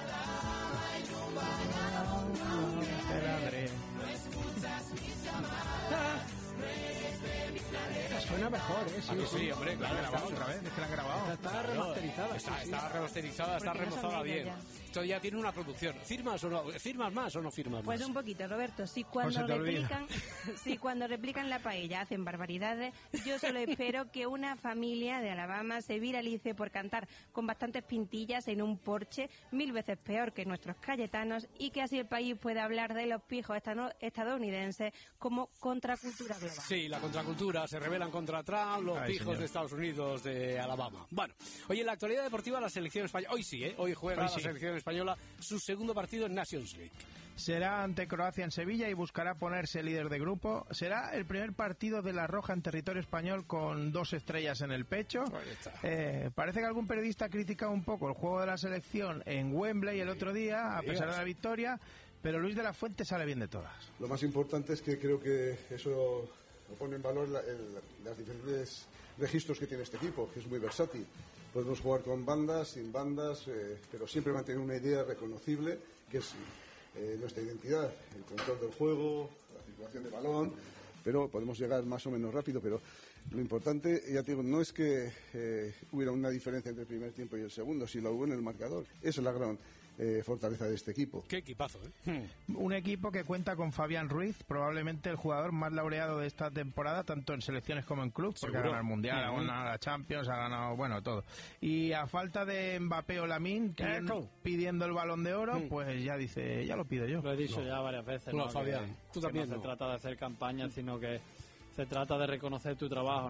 Suena mejor, ¿eh? Sí, hombre, claro, grabado otra vez, es que la han grabado. Está remasterizada. Está remasterizada, está remozada bien. Esto ya tiene una producción. ¿Firmas más o no firmas más? Pues un poquito, Roberto. Si cuando replican la paella hacen barbaridades, yo solo espero que una familia de Alabama se viralice por cantar con bastantes pintillas en un porche, 1000 veces peor que nuestros Cayetanos, y que así el país pueda hablar de los pijos estadounidenses como contracultura global. Sí, la contracultura, se rebelan contra Trump, los pijos de Estados Unidos, de Alabama. Bueno, oye, en la actualidad deportiva la selección española, hoy sí, hoy juega la selección española su segundo partido en Nations League. Será ante Croacia en Sevilla y buscará ponerse líder de grupo. Será el primer partido de la Roja en territorio español con 2 estrellas en el pecho. Parece que algún periodista ha criticado un poco el juego de la selección en Wembley el otro día, a pesar de la victoria, pero Luis de la Fuente sale bien de todas. Lo más importante es que creo que eso pone en valor los diferentes registros que tiene este equipo, que es muy versátil. Podemos jugar con bandas, sin bandas, pero siempre mantener una idea reconocible, que es nuestra identidad, el control del juego, la circulación de balón, pero podemos llegar más o menos rápido, pero lo importante, ya te digo, no es que hubiera una diferencia entre el primer tiempo y el segundo, si la hubo en el marcador. Esa es la gran fortaleza de este equipo. Qué equipazo, ¿eh? Un equipo que cuenta con Fabián Ruiz, probablemente el jugador más laureado de esta temporada, tanto en selecciones como en clubes, porque ha ganado el Mundial, ha ganado la Champions, ha ganado, bueno, todo. Y a falta de Mbappé o Lamine pidiendo el Balón de Oro, pues ya dice, ya lo pido yo. Lo he dicho ya varias veces. Fabián, tú también. No se trata de hacer campaña, sino que se trata de reconocer tu trabajo.